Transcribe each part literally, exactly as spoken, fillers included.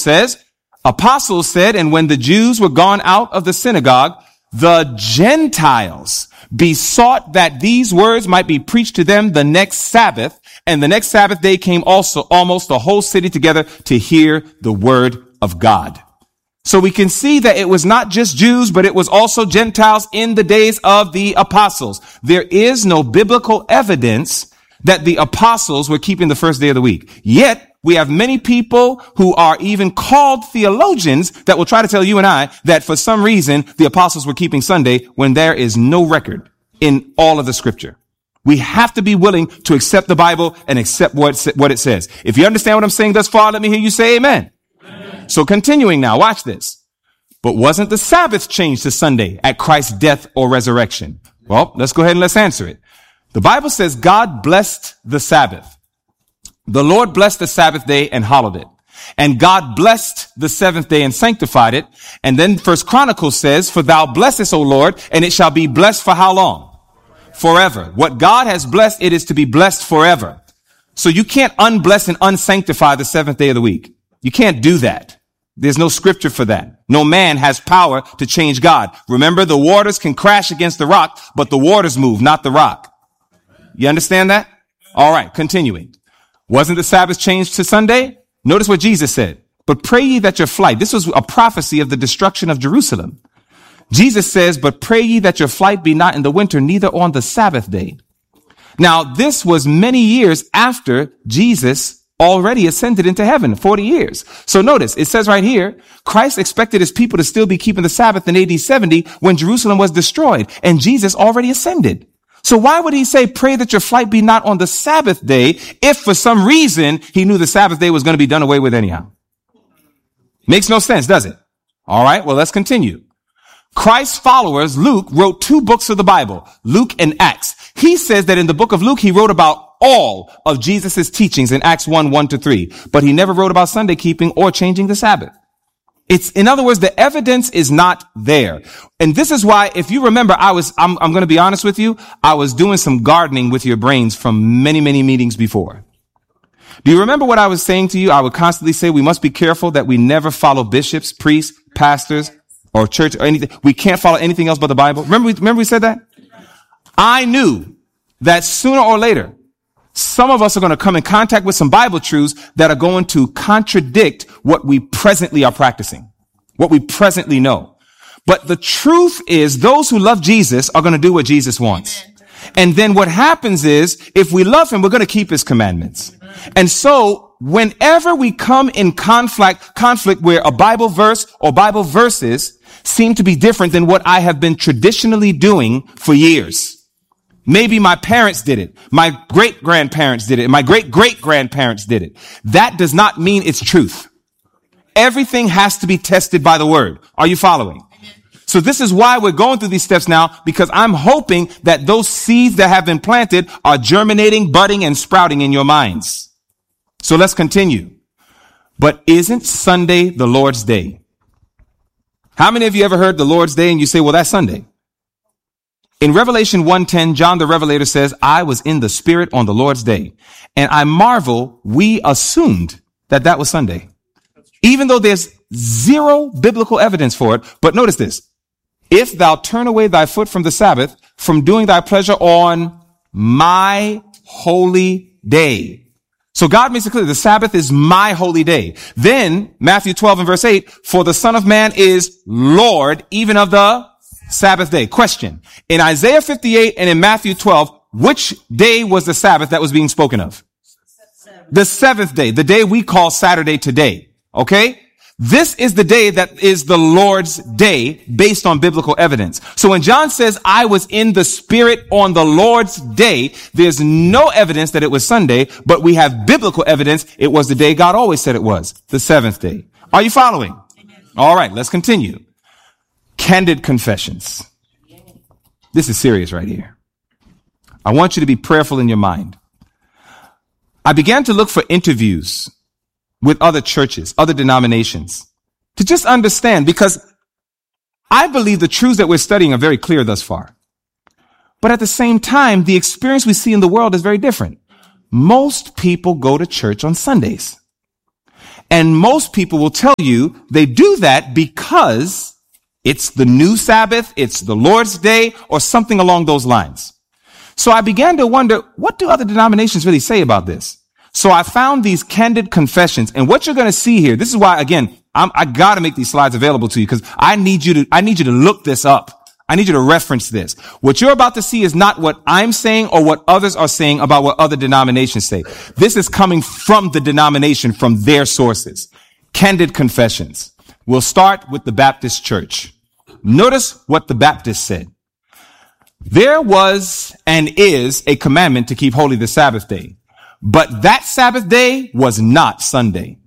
says, apostles said, and when the Jews were gone out of the synagogue, the Gentiles besought that these words might be preached to them the next Sabbath. And the next Sabbath day came also almost the whole city together to hear the word of God. So we can see that it was not just Jews, but it was also Gentiles in the days of the apostles. There is no biblical evidence that the apostles were keeping the first day of the week. Yet we have many people who are even called theologians that will try to tell you and I that for some reason the apostles were keeping Sunday when there is no record in all of the scripture. We have to be willing to accept the Bible and accept what, what it says. If you understand what I'm saying thus far, let me hear you say amen. Amen. So continuing now, watch this. But wasn't the Sabbath changed to Sunday at Christ's death or resurrection? Well, let's go ahead and let's answer it. The Bible says God blessed the Sabbath. The Lord blessed the Sabbath day and hallowed it. And God blessed the seventh day and sanctified it. And then First Chronicles says, for thou blessest, O Lord, and it shall be blessed for how long? Forever. What God has blessed, it is to be blessed forever. So you can't unbless and unsanctify the seventh day of the week. You can't do that. There's no scripture for that. No man has power to change God. Remember, the waters can crash against the rock, but the waters move, not the rock. You understand that? All right, continuing. Wasn't the Sabbath changed to Sunday? Notice what Jesus said. But pray ye that your flight, this was a prophecy of the destruction of Jerusalem. Jesus says, but pray ye that your flight be not in the winter, neither on the Sabbath day. Now, this was many years after Jesus already ascended into heaven, forty years. So notice, it says right here, Christ expected his people to still be keeping the Sabbath in A D seventy when Jerusalem was destroyed, and Jesus already ascended. So why would he say, pray that your flight be not on the Sabbath day, if for some reason he knew the Sabbath day was going to be done away with anyhow? Makes no sense, does it? All right, well, let's continue. Christ's followers, Luke, wrote two books of the Bible, Luke and Acts. He says that in the book of Luke, he wrote about all of Jesus' teachings in Acts one, one to three, but he never wrote about Sunday keeping or changing the Sabbath. It's, in other words, the evidence is not there. And this is why, if you remember, I was, I'm, I'm going to be honest with you, I was doing some gardening with your brains from many, many meetings before. Do you remember what I was saying to you? I would constantly say we must be careful that we never follow bishops, priests, pastors, or church or anything. We can't follow anything else but the Bible. Remember we, remember we said that? I knew that sooner or later, some of us are going to come in contact with some Bible truths that are going to contradict what we presently are practicing, what we presently know. But the truth is those who love Jesus are going to do what Jesus wants. And then what happens is if we love him, we're going to keep his commandments. And so whenever we come in conflict, conflict where a Bible verse or Bible verses seem to be different than what I have been traditionally doing for years. Maybe my parents did it. My great-grandparents did it. My great-great-grandparents did it. That does not mean it's truth. Everything has to be tested by the word. Are you following? So this is why we're going through these steps now, because I'm hoping that those seeds that have been planted are germinating, budding, and sprouting in your minds. So let's continue. But isn't Sunday the Lord's day? How many of you ever heard the Lord's day and you say, well, that's Sunday? In Revelation one ten, John the Revelator says, I was in the Spirit on the Lord's day. And I marvel, we assumed that that was Sunday. Even though there's zero biblical evidence for it. But notice this. If thou turn away thy foot from the Sabbath, from doing thy pleasure on my holy day. So God makes it clear, the Sabbath is my holy day. Then, Matthew twelve and verse eight, for the Son of Man is Lord, even of the Sabbath day. Question. In Isaiah fifty-eight and in Matthew twelve, which day was the Sabbath that was being spoken of? The seventh day, the day we call Saturday today. Okay? This is the day that is the Lord's day based on biblical evidence. So when John says, I was in the Spirit on the Lord's day, there's no evidence that it was Sunday, but we have biblical evidence it was the day God always said it was, the seventh day. Are you following? All right, let's continue. Candid confessions. This is serious right here. I want you to be prayerful in your mind. I began to look for interviews with other churches, other denominations, to just understand, because I believe the truths that we're studying are very clear thus far. But at the same time, the experience we see in the world is very different. Most people go to church on Sundays. And most people will tell you they do that because it's the new Sabbath, it's the Lord's Day, or something along those lines. So I began to wonder, what do other denominations really say about this? So I found these candid confessions, and what you're going to see here, this is why, again, I'm, I got to make these slides available to you because I need you to, I need you to look this up. I need you to reference this. What you're about to see is not what I'm saying or what others are saying about what other denominations say. This is coming from the denomination, from their sources. Candid confessions. We'll start with the Baptist Church. Notice what the Baptist said. There was and is a commandment to keep holy the Sabbath day, but that Sabbath day was not Sunday.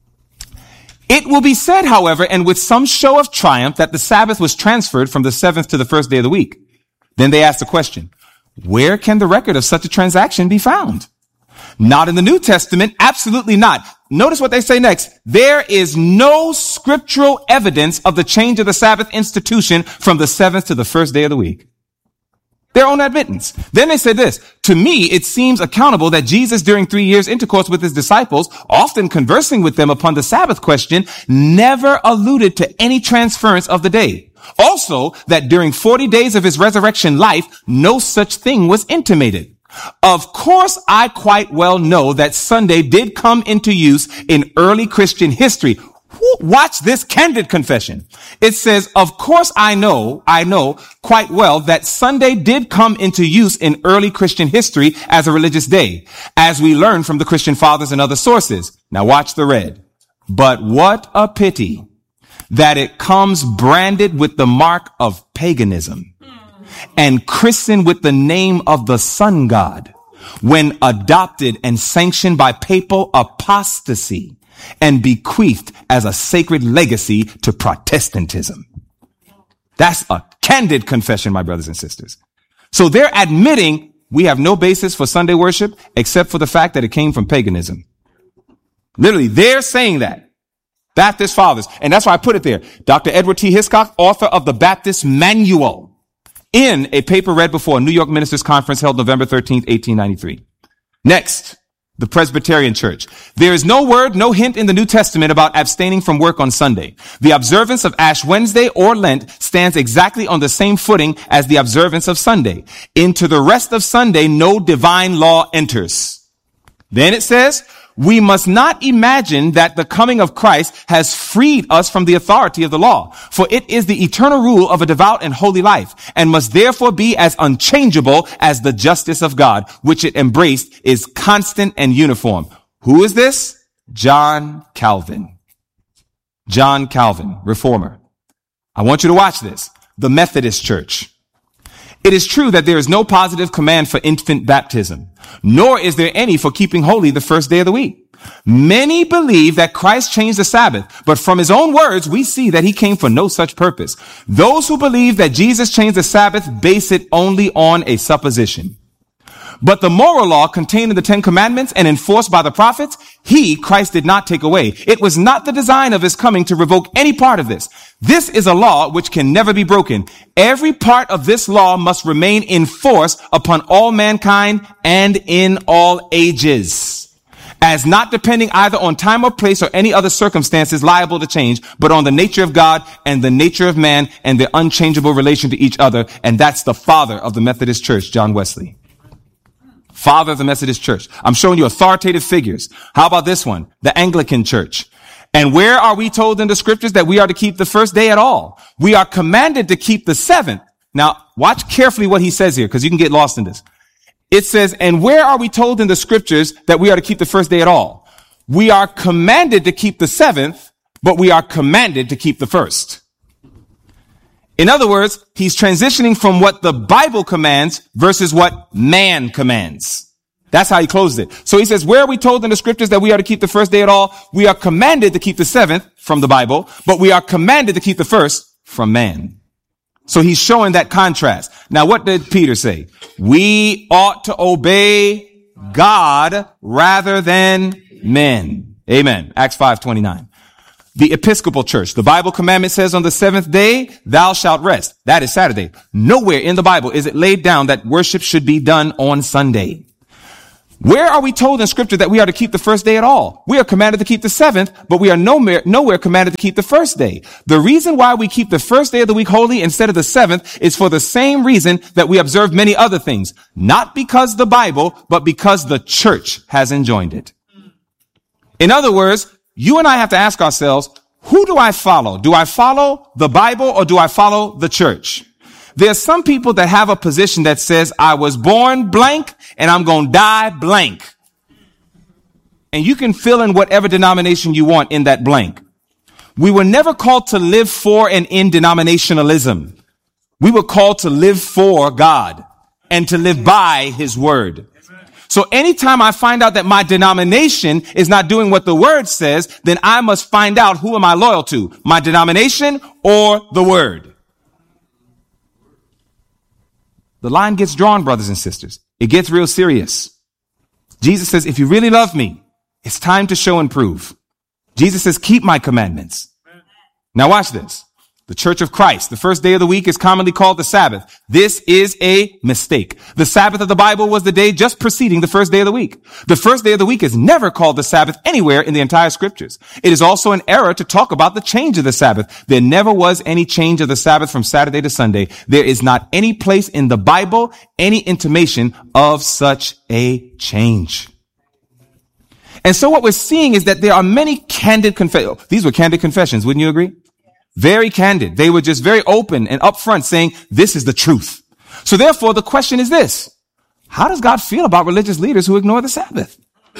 It will be said, however, and with some show of triumph, that the Sabbath was transferred from the seventh to the first day of the week. Then they ask the question, where can the record of such a transaction be found? Not in the New Testament. Absolutely not. Notice what they say next. There is no scriptural evidence of the change of the Sabbath institution from the seventh to the first day of the week. Their own admittance. Then they say this, to me, it seems accountable that Jesus, during three years intercourse with his disciples, often conversing with them upon the Sabbath question, never alluded to any transference of the day. Also, that during forty days of his resurrection life, no such thing was intimated. Of course, I quite well know that Sunday did come into use in early Christian history. Watch this candid confession. It says, of course I know, I know quite well that Sunday did come into use in early Christian history as a religious day, as we learn from the Christian fathers and other sources. Now watch the red. But what a pity that it comes branded with the mark of paganism and christened with the name of the sun god when adopted and sanctioned by papal apostasy and bequeathed as a sacred legacy to Protestantism. That's a candid confession, my brothers and sisters. So they're admitting we have no basis for Sunday worship except for the fact that it came from paganism. Literally, they're saying that. Baptist fathers. And that's why I put it there. Doctor Edward T. Hiscock, author of the Baptist Manual, in a paper read before a New York Ministers Conference held November thirteenth, eighteen ninety-three. Next. The Presbyterian Church. There is no word, no hint in the New Testament about abstaining from work on Sunday. The observance of Ash Wednesday or Lent stands exactly on the same footing as the observance of Sunday. Into the rest of Sunday, no divine law enters. Then it says, we must not imagine that the coming of Christ has freed us from the authority of the law, for it is the eternal rule of a devout and holy life, and must therefore be as unchangeable as the justice of God, which it embraced is constant and uniform. Who is this? John Calvin. John Calvin, reformer. I want you to watch this. The Methodist Church. It is true that there is no positive command for infant baptism, nor is there any for keeping holy the first day of the week. Many believe that Christ changed the Sabbath, but from his own words, we see that he came for no such purpose. Those who believe that Jesus changed the Sabbath base it only on a supposition. But the moral law contained in the Ten Commandments and enforced by the prophets, he, Christ, did not take away. It was not the design of his coming to revoke any part of this. This is a law which can never be broken. Every part of this law must remain in force upon all mankind and in all ages, as not depending either on time or place or any other circumstances liable to change, but on the nature of God and the nature of man and their unchangeable relation to each other. And that's the father of the Methodist Church, John Wesley. Father of the Methodist Church. I'm showing you authoritative figures. How about this one? The Anglican Church. And where are we told in the scriptures that we are to keep the first day at all? We are commanded to keep the seventh. Now, watch carefully what he says here, because you can get lost in this. It says, and where are we told in the scriptures that we are to keep the first day at all? We are commanded to keep the seventh, but we are commanded to keep the first. In other words, he's transitioning from what the Bible commands versus what man commands. That's how he closed it. So he says, where are we told in the scriptures that we are to keep the first day at all? We are commanded to keep the seventh from the Bible, but we are commanded to keep the first from man. So he's showing that contrast. Now, what did Peter say? We ought to obey God rather than men. Amen. Acts five twenty-nine. The Episcopal Church. The Bible commandment says on the seventh day, thou shalt rest. That is Saturday. Nowhere in the Bible is it laid down that worship should be done on Sunday. Where are we told in scripture that we are to keep the first day at all? We are commanded to keep the seventh, but we are nowhere, nowhere commanded to keep the first day. The reason why we keep the first day of the week holy instead of the seventh is for the same reason that we observe many other things. Not because the Bible, but because the church has enjoined it. In other words, you and I have to ask ourselves, who do I follow? Do I follow the Bible or do I follow the church? There's some people that have a position that says, I was born blank and I'm going to die blank. And you can fill in whatever denomination you want in that blank. We were never called to live for and in denominationalism. We were called to live for God and to live by his word. So anytime I find out that my denomination is not doing what the word says, then I must find out, who am I loyal to? My denomination or the word? The line gets drawn, brothers and sisters. It gets real serious. Jesus says, if you really love me, it's time to show and prove. Jesus says, keep my commandments. Now watch this. The Church of Christ, the first day of the week is commonly called the Sabbath. This is a mistake. The Sabbath of the Bible was the day just preceding the first day of the week. The first day of the week is never called the Sabbath anywhere in the entire scriptures. It is also an error to talk about the change of the Sabbath. There never was any change of the Sabbath from Saturday to Sunday. There is not any place in the Bible, any intimation of such a change. And so what we're seeing is that there are many candid confessions. These were candid confessions, wouldn't you agree? Very candid. They were just very open and upfront saying, this is the truth. So therefore, the question is this. How does God feel about religious leaders who ignore the Sabbath?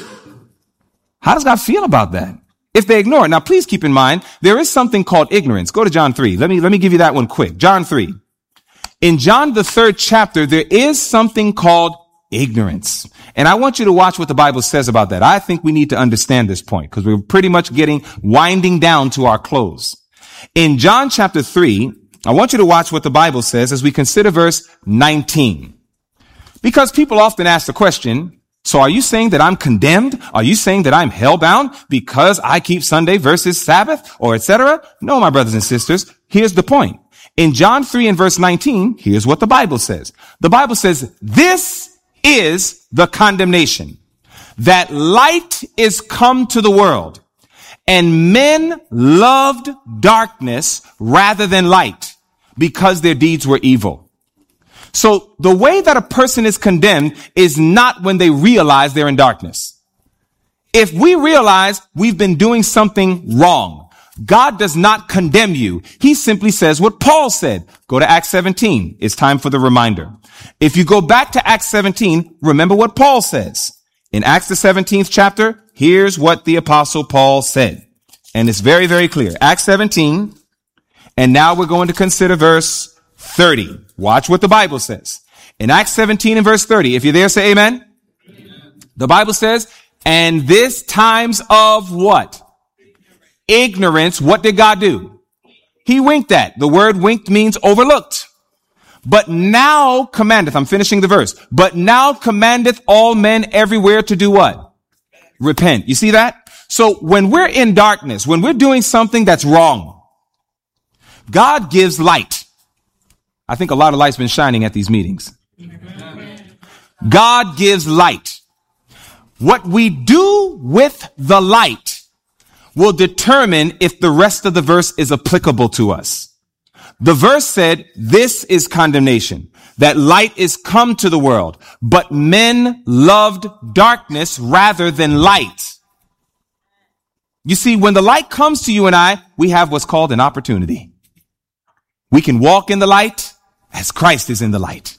How does God feel about that? If they ignore it. Now, please keep in mind, there is something called ignorance. Go to John three. Let me, let me give you that one quick. John three. In John, the third chapter, there is something called ignorance. And I want you to watch what the Bible says about that. I think we need to understand this point because we're pretty much getting winding down to our close. In John chapter three, I want you to watch what the Bible says as we consider verse nineteen. Because people often ask the question, so are you saying that I'm condemned? Are you saying that I'm hellbound because I keep Sunday versus Sabbath or et cetera? No, my brothers and sisters, here's the point. In John three and verse nineteen, here's what the Bible says. The Bible says, this is the condemnation, that light is come to the world. And men loved darkness rather than light because their deeds were evil. So the way that a person is condemned is not when they realize they're in darkness. If we realize we've been doing something wrong, God does not condemn you. He simply says what Paul said. Go to Acts seventeen. It's time for the reminder. If you go back to Acts seventeen, remember what Paul says. In Acts the seventeenth chapter, here's what the apostle Paul said. And it's very, very clear. Acts seventeen. And now we're going to consider verse thirty. Watch what the Bible says. In Acts seventeen and verse thirty, if you're there, say amen. Amen. The Bible says, and this times of what? Ignorance. What did God do? He winked at. The word winked means overlooked. But now commandeth, I'm finishing the verse, but now commandeth all men everywhere to do what? Repent. You see that? So when we're in darkness, when we're doing something that's wrong, God gives light. I think a lot of light's been shining at these meetings. God gives light. What we do with the light will determine if the rest of the verse is applicable to us. The verse said, this is condemnation, that light is come to the world, but men loved darkness rather than light. You see, when the light comes to you and I, we have what's called an opportunity. We can walk in the light as Christ is in the light.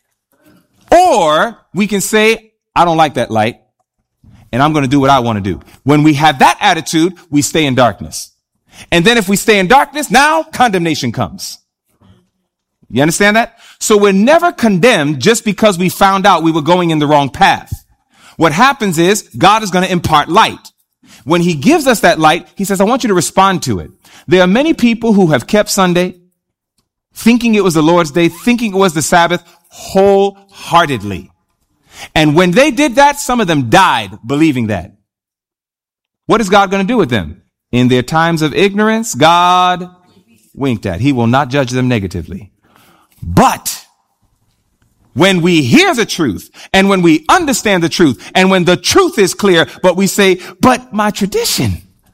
Or we can say, I don't like that light, and I'm going to do what I want to do. When we have that attitude, we stay in darkness. And then if we stay in darkness, now condemnation comes. You understand that? So we're never condemned just because we found out we were going in the wrong path. What happens is God is going to impart light. When he gives us that light, he says, I want you to respond to it. There are many people who have kept Sunday, thinking it was the Lord's day, thinking it was the Sabbath, wholeheartedly. And when they did that, some of them died believing that. What is God going to do with them? In their times of ignorance, God winked at. He will not judge them negatively. But when we hear the truth and when we understand the truth and when the truth is clear, but we say, but my tradition.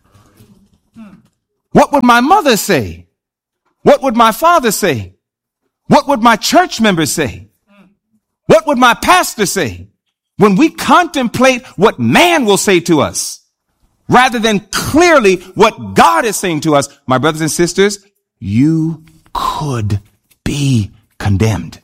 What would my mother say? What would my father say? What would my church members say? What would my pastor say? When we contemplate what man will say to us, rather than clearly what God is saying to us, my brothers and sisters, you could be condemned.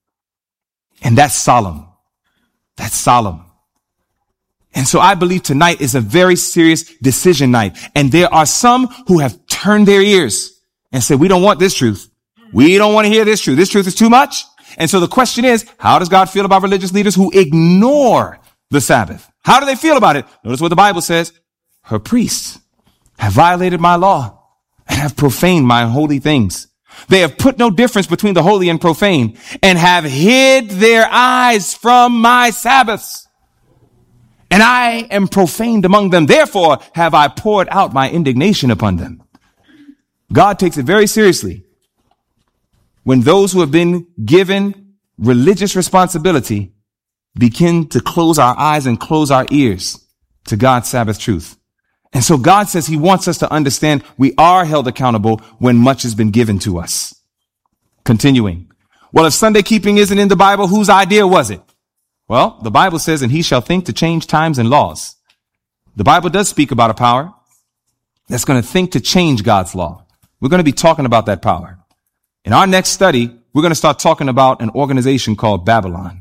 And that's solemn. That's solemn. And so I believe tonight is a very serious decision night. And there are some who have turned their ears and said, we don't want this truth. We don't want to hear this truth. This truth is too much. And so the question is, how does God feel about religious leaders who ignore the Sabbath? How do they feel about it? Notice what the Bible says. Her priests have violated my law and have profaned my holy things. They have put no difference between the holy and profane and have hid their eyes from my Sabbaths. And I am profaned among them. Therefore have I poured out my indignation upon them. God takes it very seriously when those who have been given religious responsibility begin to close our eyes and close our ears to God's Sabbath truth. And so God says he wants us to understand we are held accountable when much has been given to us. Continuing. Well, if Sunday keeping isn't in the Bible, whose idea was it? Well, the Bible says, and he shall think to change times and laws. The Bible does speak about a power that's going to think to change God's law. We're going to be talking about that power. In our next study, we're going to start talking about an organization called Babylon.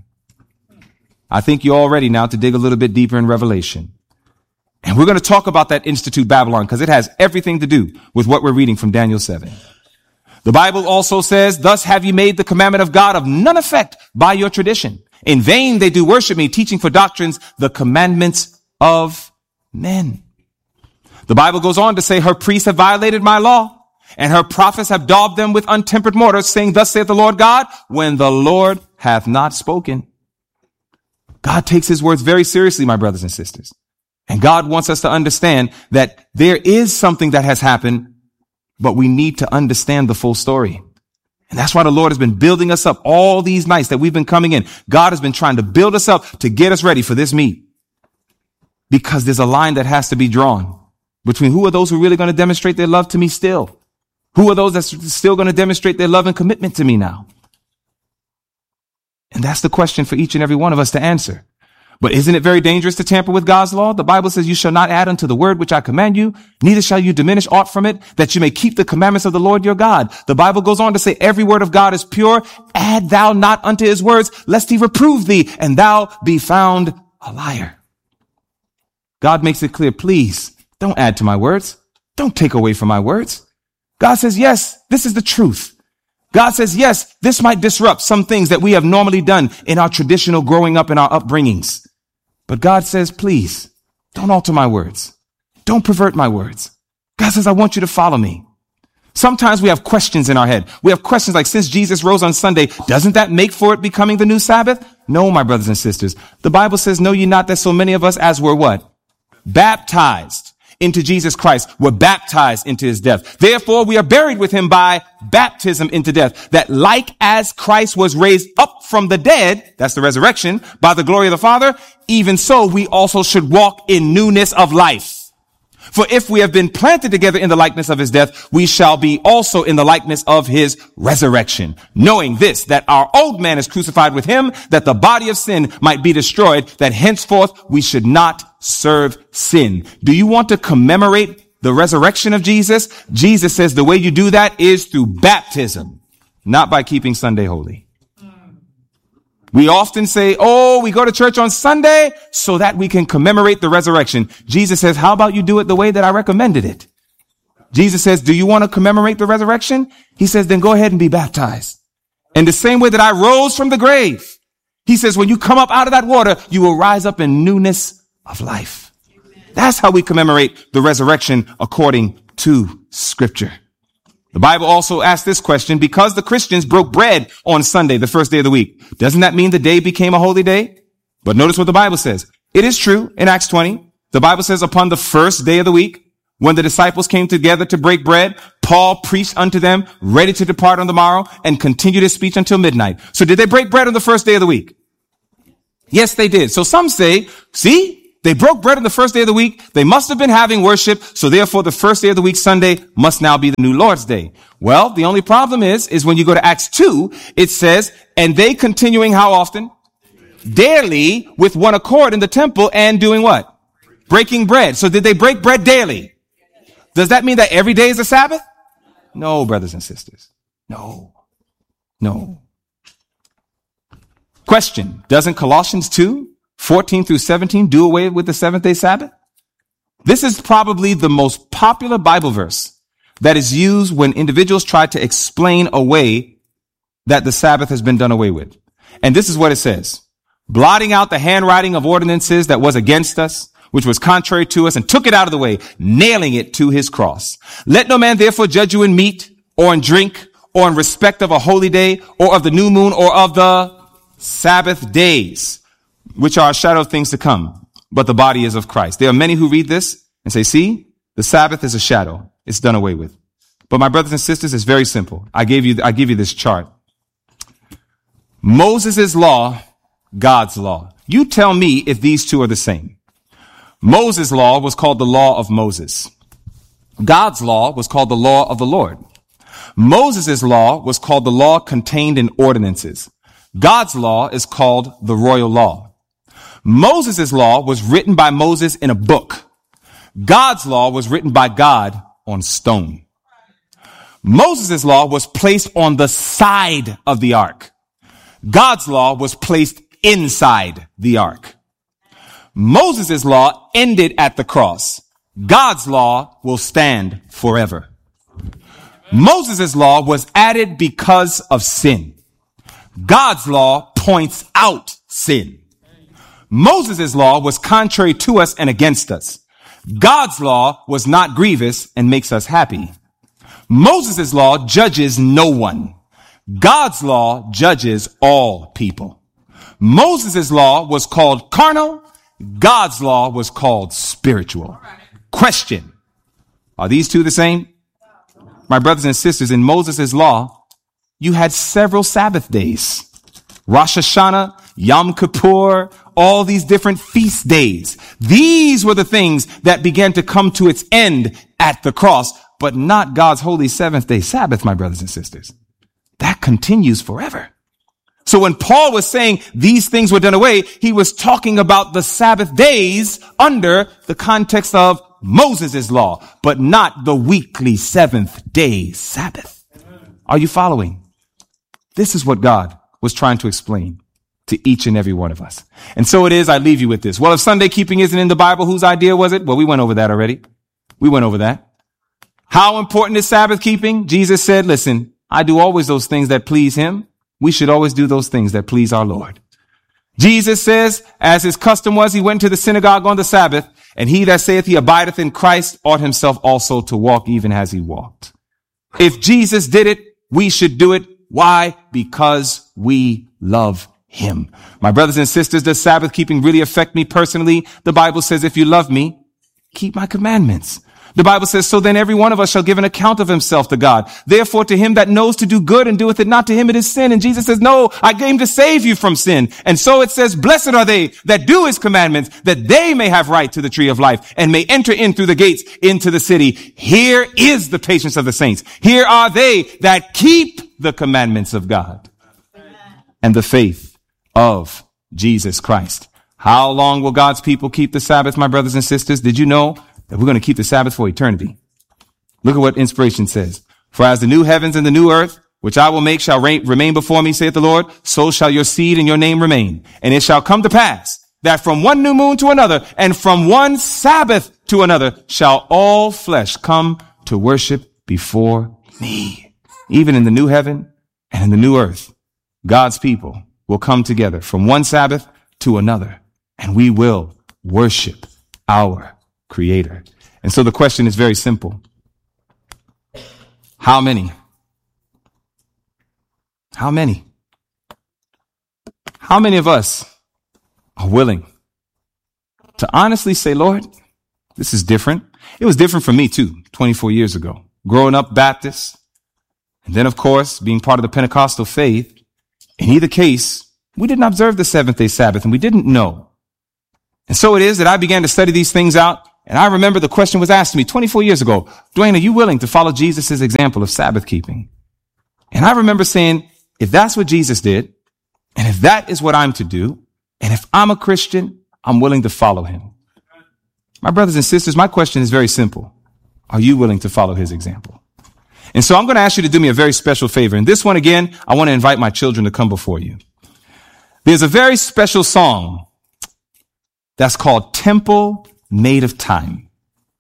I think you're all ready now to dig a little bit deeper in Revelation. And we're going to talk about that Institute Babylon because it has everything to do with what we're reading from Daniel seven. The Bible also says, thus have you made the commandment of God of none effect by your tradition. In vain they do worship me, teaching for doctrines the commandments of men. The Bible goes on to say her priests have violated my law, and her prophets have daubed them with untempered mortar, saying, thus saith the Lord God, when the Lord hath not spoken. God takes his words very seriously, my brothers and sisters. And God wants us to understand that there is something that has happened, but we need to understand the full story. And that's why the Lord has been building us up all these nights that we've been coming in. God has been trying to build us up to get us ready for this meet. Because there's a line that has to be drawn between who are those who are really going to demonstrate their love to me still? Who are those that's still going to demonstrate their love and commitment to me now? And that's the question for each and every one of us to answer. But isn't it very dangerous to tamper with God's law? The Bible says you shall not add unto the word which I command you, neither shall you diminish aught from it, that you may keep the commandments of the Lord your God. The Bible goes on to say every word of God is pure. Add thou not unto his words, lest he reprove thee, and thou be found a liar. God makes it clear, please don't add to my words. Don't take away from my words. God says, yes, this is the truth. God says, yes, this might disrupt some things that we have normally done in our traditional growing up in our upbringings. But God says, please, don't alter my words. Don't pervert my words. God says, I want you to follow me. Sometimes we have questions in our head. We have questions like, since Jesus rose on Sunday, doesn't that make for it becoming the new Sabbath? No, my brothers and sisters. The Bible says, know ye not that so many of us as were what? Baptized into Jesus Christ, were baptized into his death. Therefore, we are buried with him by baptism into death, that like as Christ was raised up from the dead, that's the resurrection, by the glory of the Father, even so we also should walk in newness of life. For if we have been planted together in the likeness of his death, we shall be also in the likeness of his resurrection. Knowing this, that our old man is crucified with him, that the body of sin might be destroyed, that henceforth we should not serve sin. Do you want to commemorate the resurrection of Jesus? Jesus says the way you do that is through baptism, not by keeping Sunday holy. We often say, oh, we go to church on Sunday so that we can commemorate the resurrection. Jesus says, how about you do it the way that I recommended it? Jesus says, do you want to commemorate the resurrection? He says, then go ahead and be baptized. In the same way that I rose from the grave, he says, when you come up out of that water, you will rise up in newness of life. That's how we commemorate the resurrection according to Scripture. The Bible also asks this question, because the Christians broke bread on Sunday, the first day of the week, doesn't that mean the day became a holy day? But notice what the Bible says. It is true in Acts twenty. The Bible says upon the first day of the week, when the disciples came together to break bread, Paul preached unto them, ready to depart on the morrow, and continued his speech until midnight. So did they break bread on the first day of the week? Yes, they did. So some say, see, they broke bread on the first day of the week. They must have been having worship. So therefore, the first day of the week, Sunday, must now be the new Lord's Day. Well, the only problem is, is when you go to Acts two, it says, and they continuing how often? Daily with one accord in the temple and doing what? Breaking bread. So did they break bread daily? Does that mean that every day is a Sabbath? No, brothers and sisters. No. No. Question. Doesn't Colossians two, fourteen through seventeen do away with the seventh day Sabbath? This is probably the most popular Bible verse that is used when individuals try to explain away that the Sabbath has been done away with. And this is what it says. Blotting out the handwriting of ordinances that was against us, which was contrary to us, and took it out of the way, nailing it to his cross. Let no man therefore judge you in meat or in drink or in respect of a holy day or of the new moon or of the Sabbath days, which are a shadow of things to come, but the body is of Christ. There are many who read this and say, see, the Sabbath is a shadow. It's done away with. But my brothers and sisters, it's very simple. I gave you, I give you this chart. Moses' law, God's law. You tell me if these two are the same. Moses' law was called the law of Moses. God's law was called the law of the Lord. Moses' law was called the law contained in ordinances. God's law is called the royal law. Moses' law was written by Moses in a book. God's law was written by God on stone. Moses' law was placed on the side of the ark. God's law was placed inside the ark. Moses' law ended at the cross. God's law will stand forever. Moses' law was added because of sin. God's law points out sin. Moses' law was contrary to us and against us. God's law was not grievous and makes us happy. Moses' law judges no one. God's law judges all people. Moses' law was called carnal. God's law was called spiritual. Question. Are these two the same? My brothers and sisters, in Moses' law, you had several Sabbath days. Rosh Hashanah, Yom Kippur, all these different feast days. These were the things that began to come to its end at the cross, but not God's holy seventh day Sabbath, my brothers and sisters. That continues forever. So when Paul was saying these things were done away, he was talking about the Sabbath days under the context of Moses' law, but not the weekly seventh day Sabbath. Are you following? This is what God was trying to explain to each and every one of us. And so it is, I leave you with this. Well, if Sunday keeping isn't in the Bible, whose idea was it? Well, we went over that already. We went over that. How important is Sabbath keeping? Jesus said, listen, I do always those things that please him. We should always do those things that please our Lord. Jesus says, as his custom was, he went to the synagogue on the Sabbath, and he that saith he abideth in Christ ought himself also to walk even as he walked. If Jesus did it, we should do it. Why? Because we love him. My brothers and sisters, does Sabbath keeping really affect me personally? The Bible says, if you love me, keep my commandments. The Bible says, so then every one of us shall give an account of himself to God. Therefore, to him that knows to do good and doeth it not, to him it is sin. And Jesus says, no, I came to save you from sin. And so it says, blessed are they that do his commandments, that they may have right to the tree of life and may enter in through the gates into the city. Here is the patience of the saints. Here are they that keep the commandments of God and the faith of Jesus Christ. How long will God's people keep the Sabbath, my brothers and sisters? Did you know that we're going to keep the Sabbath for eternity? Look at what inspiration says. For as the new heavens and the new earth, which I will make, shall reign, remain before me, saith the Lord, so shall your seed and your name remain. And it shall come to pass that from one new moon to another, and from one Sabbath to another, shall all flesh come to worship before me. Even in the new heaven and in the new earth, God's people will come together from one Sabbath to another, and we will worship our Creator. And so the question is very simple. How many? How many? How many of us are willing to honestly say, Lord, this is different? It was different for me too, twenty-four years ago. growing up Baptist, and then, of course, being part of the Pentecostal faith. In either case, we didn't observe the seventh-day Sabbath, and we didn't know. And so it is that I began to study these things out, and I remember the question was asked to me twenty-four years ago, Dwayne, are you willing to follow Jesus' example of Sabbath keeping? And I remember saying, if that's what Jesus did, and if that is what I'm to do, and if I'm a Christian, I'm willing to follow him. My brothers and sisters, my question is very simple. Are you willing to follow his example? And so I'm going to ask you to do me a very special favor. And this one, again, I want to invite my children to come before you. There's a very special song that's called Temple Made of Time.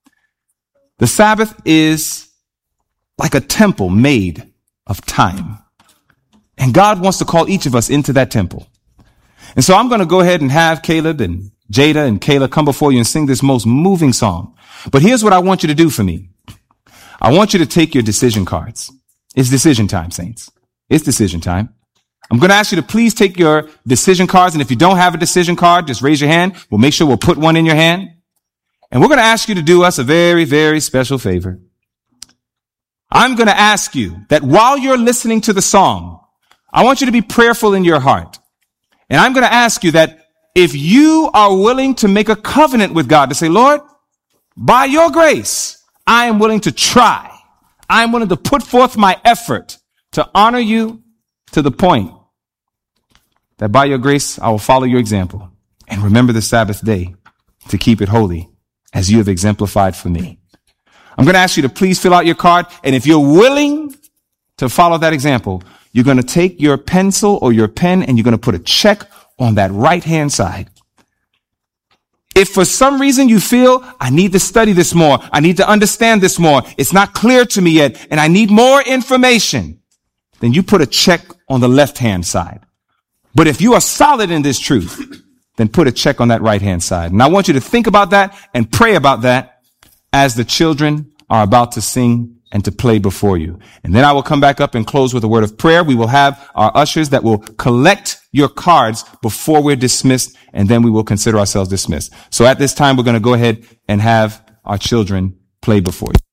The Sabbath is like a temple made of time. And God wants to call each of us into that temple. And so I'm going to go ahead and have Caleb and Jada and Kayla come before you and sing this most moving song. But here's what I want you to do for me. I want you to take your decision cards. It's decision time, saints. It's decision time. I'm going to ask you to please take your decision cards. And if you don't have a decision card, just raise your hand. We'll make sure we'll put one in your hand. And we're going to ask you to do us a very, very special favor. I'm going to ask you that while you're listening to the song, I want you to be prayerful in your heart. And I'm going to ask you that if you are willing to make a covenant with God to say, Lord, by your grace, I am willing to try. I am willing to put forth my effort to honor you to the point that by your grace, I will follow your example and remember the Sabbath day to keep it holy as you have exemplified for me. I'm going to ask you to please fill out your card. And if you're willing to follow that example, you're going to take your pencil or your pen and you're going to put a check on that right-hand side. If for some reason you feel, I need to study this more, I need to understand this more, it's not clear to me yet, and I need more information, then you put a check on the left-hand side. But if you are solid in this truth, then put a check on that right-hand side. And I want you to think about that and pray about that as the children are about to sing and to play before you. And then I will come back up and close with a word of prayer. We will have our ushers that will collect your cards before we're dismissed, and then we will consider ourselves dismissed. So at this time, we're going to go ahead and have our children play before you.